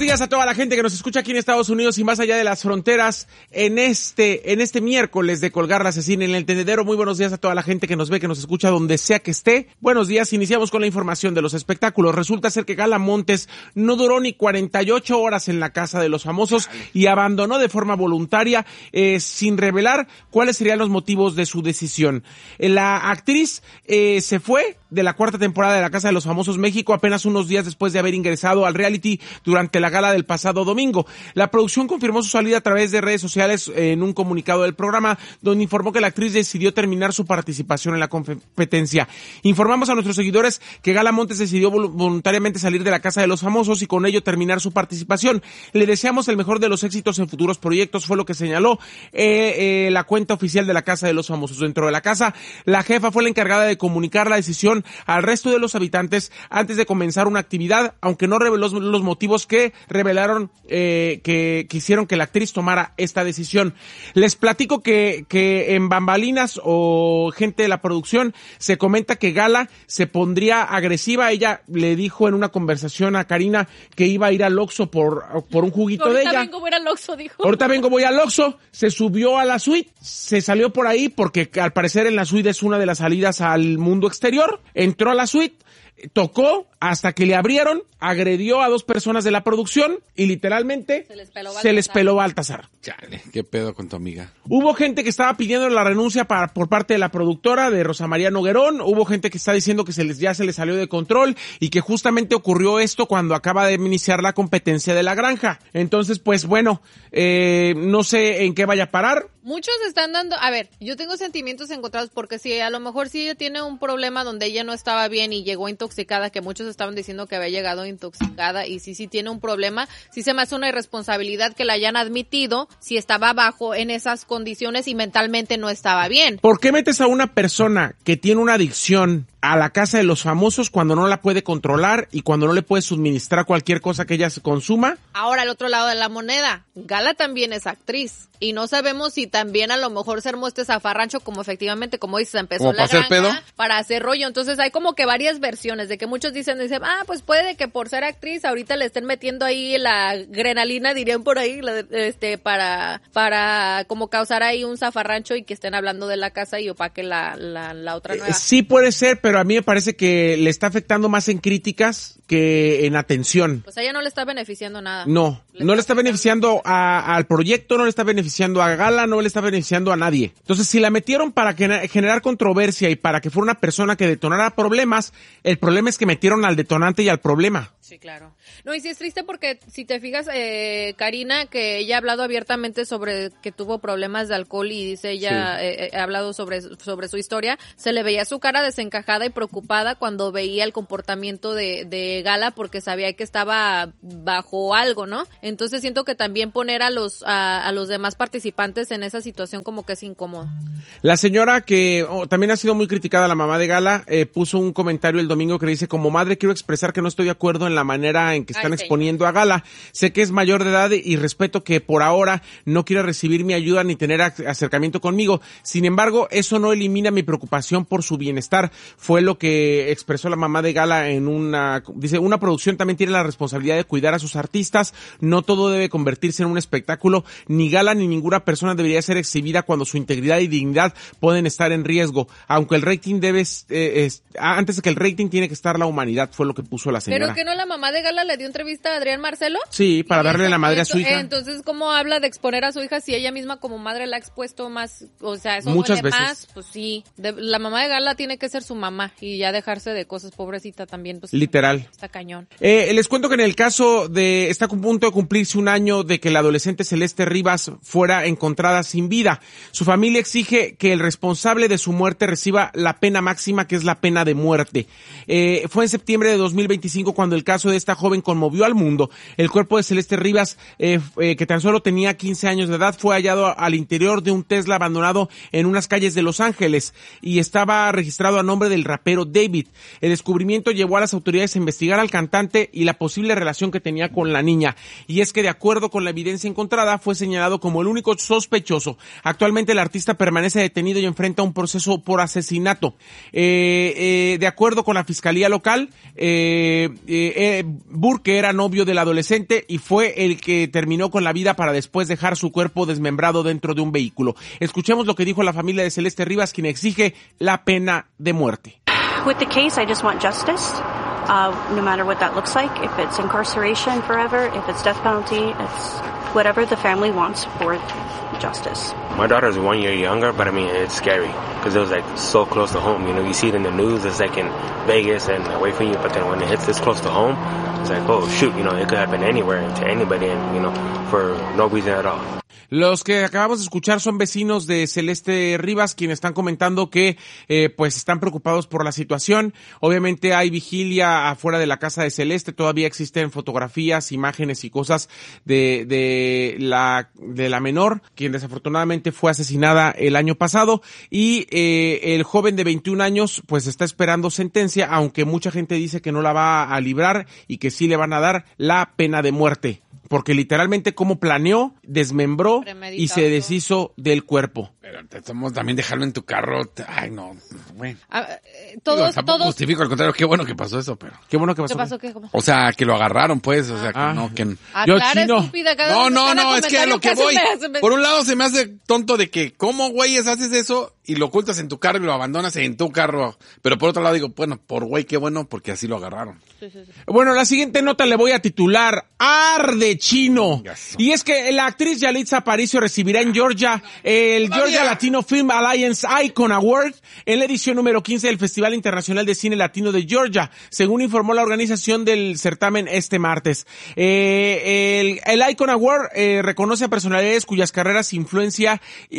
días a toda la gente que nos escucha aquí en Estados Unidos y más allá de las fronteras en este miércoles de Colgar la Asesina en el Tendedero. Muy buenos días a toda la gente que nos ve, que nos escucha donde sea que esté. Buenos días, iniciamos con la información de los espectáculos. Resulta ser que Gala Montes no duró ni 48 horas en la casa de los famosos y abandonó de forma voluntaria sin revelar cuáles serían los motivos de su decisión. La actriz se fue de la cuarta temporada de La Casa de los Famosos México apenas unos días después de haber ingresado al reality durante la gala del pasado domingo. La producción confirmó su salida a través de redes sociales en un comunicado del programa, donde informó que la actriz decidió terminar su participación en la competencia. Informamos a nuestros seguidores que Gala Montes decidió voluntariamente salir de La Casa de los Famosos y con ello terminar su participación. Le deseamos el mejor de los éxitos en futuros proyectos, fue lo que señaló la cuenta oficial de La Casa de los Famosos. Dentro de la casa, la jefa fue la encargada de comunicar la decisión al resto de los habitantes antes de comenzar una actividad, aunque no reveló los motivos que revelaron que hicieron que la actriz tomara esta decisión. Les platico que en bambalinas o gente de la producción se comenta que Gala se pondría agresiva. Ella le dijo en una conversación a Karina que iba a ir al Oxxo por un juguito de ella. Ahorita vengo, voy al Oxxo, dijo. Ahorita vengo, voy al Oxxo. Se subió a la suite, se salió por ahí porque al parecer en la suite es una de las salidas al mundo exterior. Entró a la suite, tocó hasta que le abrieron, agredió a 2 personas de la producción y literalmente se les peló Baltasar. Chale, qué pedo con tu amiga. Hubo gente que estaba pidiendo la renuncia por parte de la productora, de Rosa María Noguerón. Hubo gente que está diciendo que ya se les salió de control y que justamente ocurrió esto cuando acaba de iniciar la competencia de La Granja. Entonces, pues bueno, no sé en qué vaya a parar. Muchos están dando, a ver, yo tengo sentimientos encontrados porque si a lo mejor si ella tiene un problema donde ella no estaba bien y llegó intoxicada, que muchos estaban diciendo que había llegado intoxicada y sí tiene un problema, sí se me hace una irresponsabilidad que la hayan admitido si estaba bajo en esas condiciones y mentalmente no estaba bien. ¿Por qué metes a una persona que tiene una adicción a la Casa de los Famosos cuando no la puede controlar y cuando no le puede suministrar cualquier cosa que ella se consuma? Ahora, al otro lado de la moneda, Gala también es actriz y no sabemos si también a lo mejor se armó este zafarrancho como efectivamente, como dices, empezó La Granja para hacer rollo. Entonces hay como que varias versiones de que muchos dicen, pues puede que por ser actriz ahorita le estén metiendo ahí la adrenalina, dirían por ahí, para como causar ahí un zafarrancho y que estén hablando de la casa y opaque la otra nueva. Sí puede ser, pero a mí me parece que le está afectando más en críticas que en atención. Pues a ella no le está beneficiando nada. No le está beneficiando al proyecto, no le está beneficiando a Gala, no le está beneficiando a nadie. Entonces, si la metieron para generar controversia y para que fuera una persona que detonara problemas, el problema es que metieron al detonante y al problema. Sí, claro. No, y sí es triste porque si te fijas, Karina, que ella ha hablado abiertamente sobre que tuvo problemas de alcohol y dice ella, ha hablado sobre su historia, se le veía su cara desencajada y preocupada cuando veía el comportamiento de Gala porque sabía que estaba bajo algo, ¿no? Entonces siento que también poner a los demás participantes en esa situación como que es incómodo. La señora que también ha sido muy criticada, la mamá de Gala, puso un comentario el domingo que dice: como madre quiero expresar que no estoy de acuerdo en la manera en que están exponiendo a Gala. Sé que es mayor de edad y respeto que por ahora no quiera recibir mi ayuda ni tener acercamiento conmigo. Sin embargo, eso no elimina mi preocupación por su bienestar. Fue lo que expresó la mamá de Gala dice, una producción también tiene la responsabilidad de cuidar a sus artistas. No todo debe convertirse en un espectáculo. Ni Gala ni ninguna persona debería ser exhibida cuando su integridad y dignidad pueden estar en riesgo. Aunque el rating antes de que el rating tiene que estar la humanidad, fue lo que puso la señora. ¿Pero que no la mamá de Gala le dio entrevista a Adrián Marcelo? Sí, para darle la madre a su hija. Entonces, ¿cómo habla de exponer a su hija si ella misma como madre la ha expuesto más? O sea, eso muchas veces. Más, pues sí. La mamá de Gala tiene que ser su mamá y ya dejarse de cosas, pobrecita también. Pues, literal. Está cañón. Les cuento que en el caso está a punto de cumplirse un año de que la adolescente Celeste Rivas fuera encontrada sin vida. Su familia exige que el responsable de su muerte reciba la pena máxima, que es la pena de muerte. Fue en septiembre de 2025 cuando el caso de esta joven conmovió al mundo. El cuerpo de Celeste Rivas, que tan solo tenía 15 años de edad, fue hallado al interior de un Tesla abandonado en unas calles de Los Ángeles y estaba registrado a nombre del rapero David. El descubrimiento llevó a las autoridades a investigar al cantante y la posible relación que tenía con la niña. Y es que de acuerdo con la evidencia encontrada, fue señalado como el único sospechoso. Actualmente el artista permanece detenido y enfrenta un proceso por asesinato. De acuerdo con la fiscalía local, Burke era novio del adolescente y fue el que terminó con la vida para después dejar su cuerpo desmembrado dentro de un vehículo. Escuchemos lo que dijo la familia de Celeste Rivas, quien exige la pena de muerte. With the case, I just want justice, no matter what that looks like. If it's incarceration forever, if it's death penalty, it's whatever the family wants for justice. My daughter's 1 year younger, but I mean, it's scary because it was like so close to home. You know, you see it in the news, it's like in Vegas and away from you, but then when it hits this close to home, it's like, oh shoot, you know, it could happen anywhere to anybody and, you know, for no reason at all. Los que acabamos de escuchar son vecinos de Celeste Rivas, quienes están comentando que pues están preocupados por la situación. Obviamente hay vigilia afuera de la casa de Celeste, todavía existen fotografías, imágenes y cosas de la menor, quien desafortunadamente fue asesinada el año pasado, y el joven de 21 años pues está esperando sentencia, aunque mucha gente dice que no la va a librar y que sí le van a dar la pena de muerte. Porque literalmente como planeó, desmembró y se deshizo del cuerpo. Pero también dejarlo en tu carro. Ay, no, bueno. Todos justifico, al contrario, qué bueno que pasó eso, pero. Qué bueno que pasó. ¿Qué pasó? ¿Qué? ¿Cómo? O sea, que lo agarraron, pues, o sea, que no, que. Yo Clara, chino. estúpida, No, es que a lo que voy. Me... Por un lado se me hace tonto de que, ¿cómo, güeyes, haces eso y lo ocultas en tu carro y lo abandonas en tu carro? Pero por otro lado digo, bueno, por güey, qué bueno, porque así lo agarraron. Sí. Bueno, la siguiente nota le voy a titular Arde Chino. Yes. Y es que la actriz Yalitza Aparicio recibirá en Georgia el Georgia Latino Film Alliance Icon Award en la edición número 15 del Festival Internacional de Cine Latino de Georgia, según informó la organización del certamen este martes. El Icon Award reconoce a personalidades cuyas carreras influencia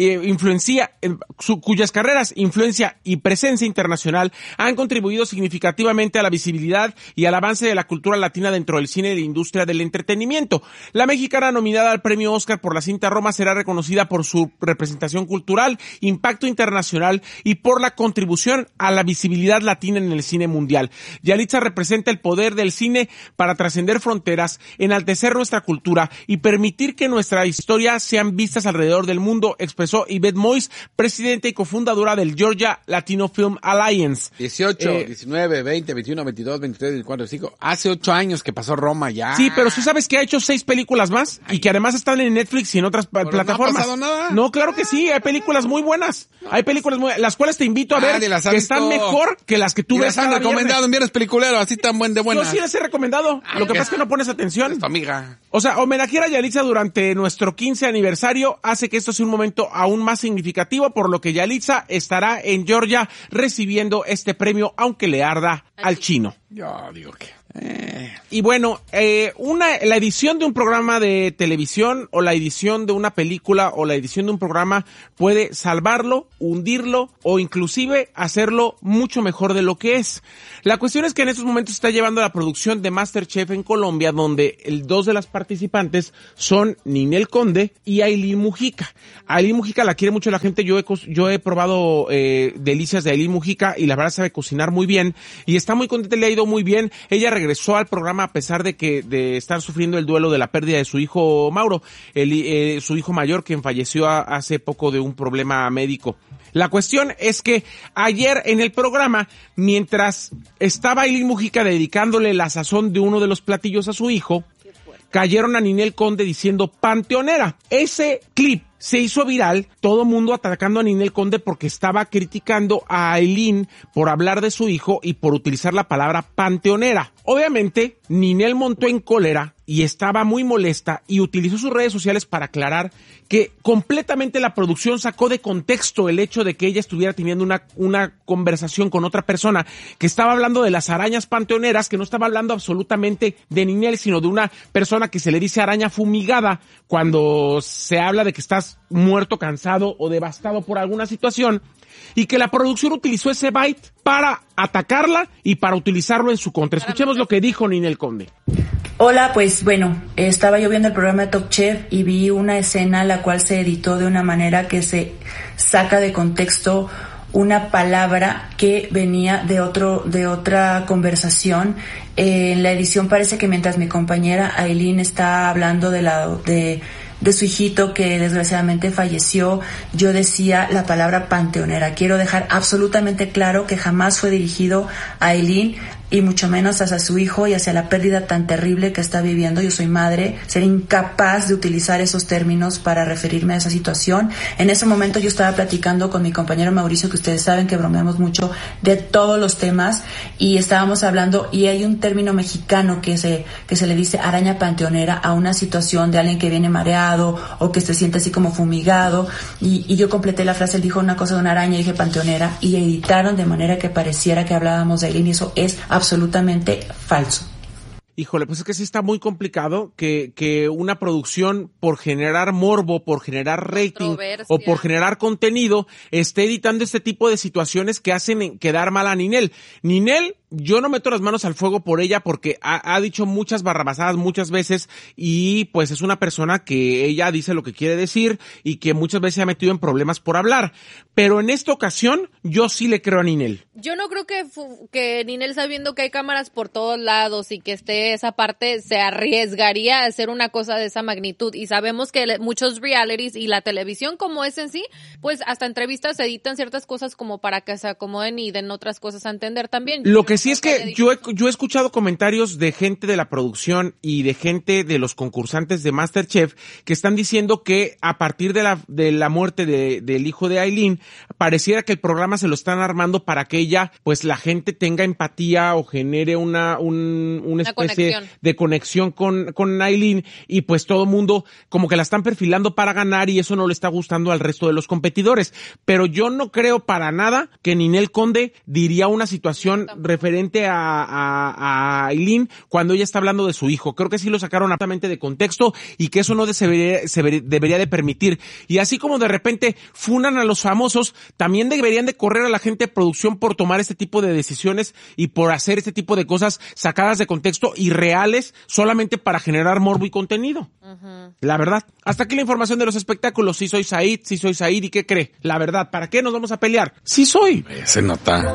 y presencia internacional han contribuido significativamente a la visibilidad y al avance de la cultura latina dentro del cine y la industria del entretenimiento. La mexicana nominada al premio Oscar por la cinta Roma será reconocida por su representación cultural, impacto internacional y por la contribución a la visibilidad latina en el cine mundial. Yalitza representa el poder del cine para trascender fronteras, enaltecer nuestra cultura y permitir que nuestra historia sean vistas alrededor del mundo, expresó Yvette Mois, presidenta y cofundadora del Georgia Latino Film Alliance. 18, 19, 20, 21, 22, 23, 24, 25. Hace 8 años que pasó Roma ya. Sí, pero tú sabes que ha hecho 6 películas más y que además están en Netflix y en otras plataformas. ¿No ha pasado nada? No, claro que sí, hay películas muy buenas. Hay películas muy las cuales te invito a ver, que están mejor que las que tú ves cada viernes. Recomendado en Viernes Peliculero, así tan de buenas. Yo sí las he recomendado. Lo que pasa es que no pones atención. Es tu amiga. O sea, homenajear a Yalitza durante nuestro 15 aniversario hace que esto sea un momento aún más significativo, por lo que Yalitza estará en Georgia recibiendo este premio, aunque le arda al chino. Yo digo que... Y bueno, la edición de un programa de televisión o la edición de una película o la edición de un programa puede salvarlo, hundirlo o inclusive hacerlo mucho mejor de lo que es. La cuestión es que en estos momentos se está llevando la producción de MasterChef en Colombia, donde dos de las participantes son Ninel Conde y Ailín Mujica. Ailín Mujica la quiere mucho la gente. Yo he probado delicias de Ailín Mujica y la verdad sabe cocinar muy bien y está muy contenta, le ha ido muy bien. Ella regresó al programa a pesar de estar sufriendo el duelo de la pérdida de su hijo Mauro, su hijo mayor, quien falleció hace poco de un problema médico. La cuestión es que ayer en el programa, mientras estaba Ailín Mujica dedicándole la sazón de uno de los platillos a su hijo, cayeron a Ninel Conde diciendo panteonera. Ese clip se hizo viral, todo mundo atacando a Ninel Conde porque estaba criticando a Ailín por hablar de su hijo y por utilizar la palabra panteonera. Obviamente, Ninel montó en cólera y estaba muy molesta y utilizó sus redes sociales para aclarar que completamente la producción sacó de contexto el hecho de que ella estuviera teniendo una conversación con otra persona que estaba hablando de las arañas panteoneras, que no estaba hablando absolutamente de Ninel, sino de una persona que se le dice araña fumigada cuando se habla de que estás muerto, cansado o devastado por alguna situación, y que la producción utilizó ese byte para atacarla y para utilizarlo en su contra. Escuchemos lo que dijo Ninel Conde. Hola, pues bueno, estaba yo viendo el programa de Top Chef y vi una escena la cual se editó de una manera que se saca de contexto una palabra que venía de otra conversación. En la edición parece que mientras mi compañera Aileen está hablando de su hijito que desgraciadamente falleció, yo decía la palabra panteonera. Quiero dejar absolutamente claro que jamás fue dirigido a Aileen y mucho menos hacia su hijo y hacia la pérdida tan terrible que está viviendo. Yo soy madre, sería incapaz de utilizar esos términos para referirme a esa situación. En ese momento yo estaba platicando con mi compañero Mauricio, que ustedes saben que bromeamos mucho de todos los temas, y estábamos hablando, y hay un término mexicano que se le dice araña panteonera a una situación de alguien que viene mareado o que se siente así como fumigado, y yo completé la frase. Él dijo una cosa de una araña y dije panteonera, y editaron de manera que pareciera que hablábamos de Aileen, y eso es absolutamente falso. Híjole, pues es que sí está muy complicado que una producción, por generar morbo, por generar rating o por generar contenido, esté editando este tipo de situaciones que hacen quedar mal a Ninel. Ninel, yo no meto las manos al fuego por ella porque ha dicho muchas barrabasadas muchas veces, y pues es una persona que ella dice lo que quiere decir y que muchas veces se ha metido en problemas por hablar. Pero en esta ocasión yo sí le creo a Ninel. Yo no creo que Ninel, sabiendo que hay cámaras por todos lados y que esté esa parte, se arriesgaría a hacer una cosa de esa magnitud. Y sabemos que muchos realities y la televisión como es en sí, pues hasta entrevistas se editan ciertas cosas como para que se acomoden y den otras cosas a entender también. Lo que sí es que yo he escuchado comentarios de gente de la producción y de gente de los concursantes de MasterChef que están diciendo que a partir de la muerte del hijo de Aileen, pareciera que el programa se lo están armando para que ella, pues la gente tenga empatía o genere una especie de conexión con Aileen, y pues todo mundo como que la están perfilando para ganar, y eso no le está gustando al resto de los competidores. Pero yo no creo para nada que Ninel Conde diría una situación referente a Aileen cuando ella está hablando de su hijo. Creo que sí lo sacaron absolutamente de contexto y que eso no se debería de permitir. Y así como de repente funan a los famosos, también deberían de correr a la gente de producción por tomar este tipo de decisiones y por hacer este tipo de cosas sacadas de contexto y reales solamente para generar morbo y contenido. Uh-huh. La verdad. Hasta aquí la información de los espectáculos. Sí soy Said, ¿y qué cree? La verdad, ¿para qué nos vamos a pelear? Sí soy. Se nota.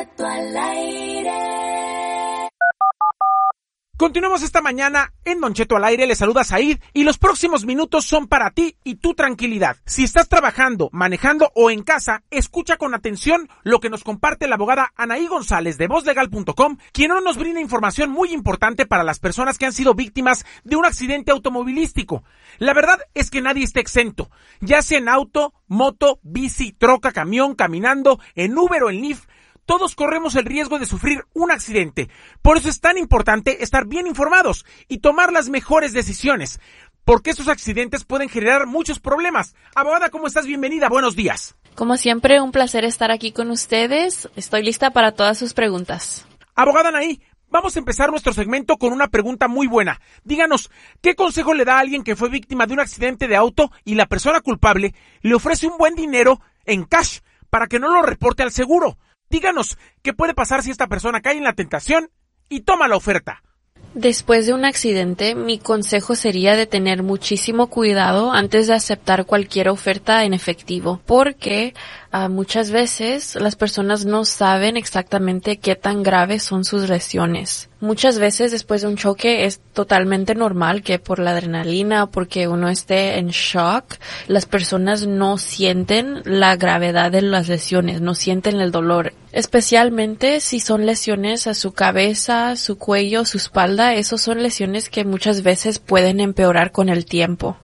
Continuamos esta mañana en Don Cheto al aire. Le saluda Said y los próximos minutos son para ti y tu tranquilidad. Si estás trabajando, manejando o en casa, escucha con atención lo que nos comparte la abogada Anaí González de VozLegal.com, quien hoy nos brinda información muy importante para las personas que han sido víctimas de un accidente automovilístico. La verdad es que nadie está exento, ya sea en auto, moto, bici, troca, camión, caminando, en Uber o en Lyft. Todos corremos el riesgo de sufrir un accidente. Por eso es tan importante estar bien informados y tomar las mejores decisiones, porque estos accidentes pueden generar muchos problemas. Abogada, ¿cómo estás? Bienvenida, buenos días. Como siempre, un placer estar aquí con ustedes. Estoy lista para todas sus preguntas. Abogada Anaí, vamos a empezar nuestro segmento con una pregunta muy buena. Díganos, ¿qué consejo le da a alguien que fue víctima de un accidente de auto y la persona culpable le ofrece un buen dinero en cash para que no lo reporte al seguro? Díganos, ¿qué puede pasar si esta persona cae en la tentación y toma la oferta? Después de un accidente, mi consejo sería de tener muchísimo cuidado antes de aceptar cualquier oferta en efectivo, porque muchas veces las personas no saben exactamente qué tan graves son sus lesiones. Muchas veces después de un choque es totalmente normal que por la adrenalina o porque uno esté en shock, las personas no sienten la gravedad de las lesiones, no sienten el dolor. Especialmente si son lesiones a su cabeza, su cuello, su espalda, esos son lesiones que muchas veces pueden empeorar con el tiempo.